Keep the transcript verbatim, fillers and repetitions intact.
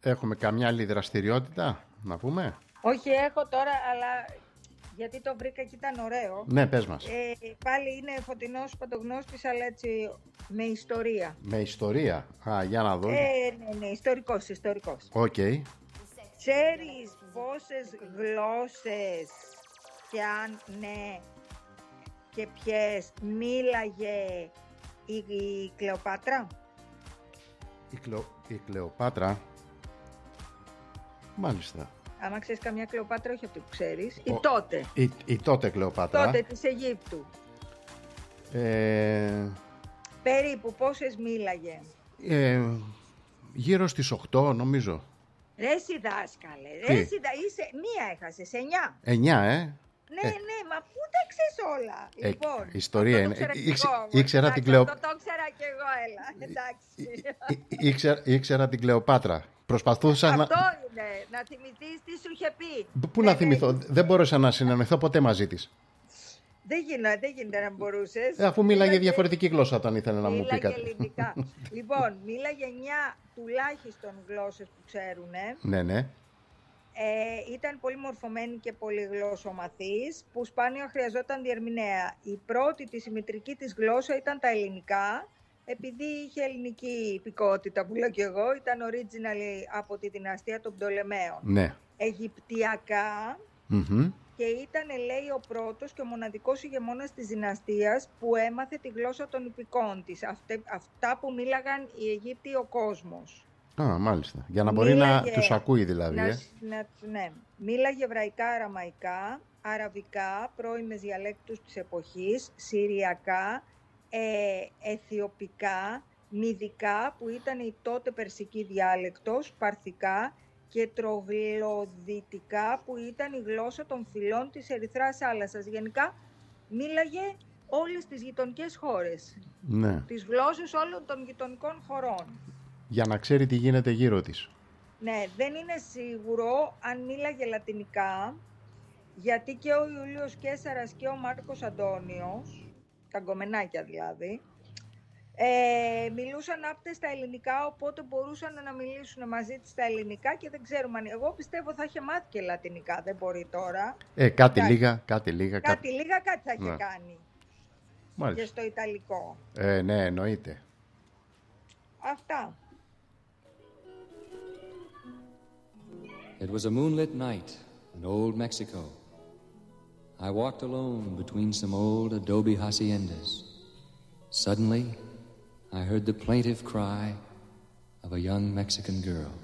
Έχουμε καμιά άλλη δραστηριότητα να πούμε? Όχι, έχω τώρα, αλλά γιατί το βρήκα και ήταν ωραίο. Ναι, πες μας. Ε, πάλι είναι φωτεινός παντογνώστης, αλλά έτσι με ιστορία. Με ιστορία. Α, για να δω. Ε, ναι, ναι, ιστορικός, ιστορικός. Οκ. Okay. Ξέρεις πόσες γλώσσες και αν ναι και ποιες μίλαγε η, η Κλεοπάτρα? Η, Κλεο, η Κλεοπάτρα. Μάλιστα. Άμα ξέρεις καμιά Κλεοπάτρα, όχι αυτή που ξέρεις, η Ο, τότε. Η, η τότε Κλεοπάτρα. Τότε της Αιγύπτου. Ε, Περίπου πόσες μίλαγε? Ε, γύρω στις οκτώ νομίζω. Ρε εσύ δάσκαλε, ρε εσύ, είσαι, μία έχασες, εννιά. Εννιά, ε. Ναι, ε. ναι, μα πού τα ξέρεις όλα. Ε, λοιπόν, ιστορία είναι. Ήξερα, Ήξε, εγώ, ήξερα εντάξει, την Κλεο... Το, το ξέρα κι εγώ, έλα, εντάξει. Ή, ήξερα, ήξερα την Κλεοπάτρα. Προσπαθούσα Αυτό να... είναι, να θυμηθείς τι σου είχε πει. Πού ναι, να θυμηθώ, ναι. Δεν μπόρεσα να συνεννοηθώ ποτέ μαζί της. Δεν γίνεται, δεν γίνεται να μπορούσες. Ε, αφού μίλαγε διαφορετική γλώσσα όταν ήθελε να μου πει κάτι. Μίλαγε ελληνικά. Λοιπόν, μίλαγε εννιά τουλάχιστον γλώσσες που ξέρουνε. Ναι, ναι. Ε, ήταν πολύ μορφωμένη και πολυγλωσσομαθής, που σπάνια χρειαζόταν διερμηνέα. Η πρώτη της, η μητρική της γλώσσα ήταν τα ελληνικά, επειδή είχε ελληνική υπηκότητα που λέω και εγώ, ήταν original από τη δυναστεία των Πτολεμαίων. Ναι. Αιγυπτιακά Mm-hmm. και ήταν, λέει, ο πρώτος και ο μοναδικός ηγεμόνας της δυναστείας που έμαθε τη γλώσσα των υπηκών της, Αυτε, αυτά που μίλαγαν οι Αιγύπτιοι ο κόσμος. Α, μάλιστα. Για να μπορεί μίλαγε, να τους ακούει δηλαδή. Να, ε. να, ναι. Μίλαγε εβραϊκά, αραμαϊκά, αραβικά, πρώιμες διαλέκτους της εποχής, συριακά, ε, αιθιοπικά, μυδικά που ήταν η τότε περσική διάλεκτος, παρθικά και τρογλωδυτικά που ήταν η γλώσσα των φυλών της Ερυθράς θάλασσας. Γενικά μίλαγε όλες τις γειτονικές χώρες. Ναι. Τις γλώσσες όλων των γειτονικών χωρών. Για να ξέρει τι γίνεται γύρω της. Ναι, δεν είναι σίγουρο αν μίλαγε λατινικά, γιατί και ο Ιούλιος Καίσαρας και ο Μάρκος Αντώνιος, τα γκομενάκια δηλαδή, ε, μιλούσαν άπτες στα ελληνικά, οπότε μπορούσαν να μιλήσουν μαζί της στα ελληνικά και δεν ξέρουμε αν... Εγώ πιστεύω θα είχε μάθει και λατινικά, δεν μπορεί τώρα. Ε, κάτι κάτι λίγα, κάτι λίγα. Κάτι κάτι... λίγα, κάτι θα είχε ναι. κάνει. Μάλιστα. Και στο Ιταλικό. Ε, ναι, εννοείται. Αυτά. It was a moonlit night in old Mexico. I walked alone between some old adobe haciendas. Suddenly, I heard the plaintive cry of a young Mexican girl.